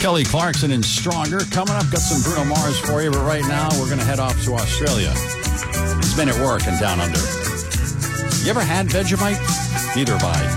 Kelly Clarkson and Stronger. Coming up, got some Bruno Mars for you, but right now we're going to head off to Australia. It's been at work and down under. You ever had Vegemite? Neither have I.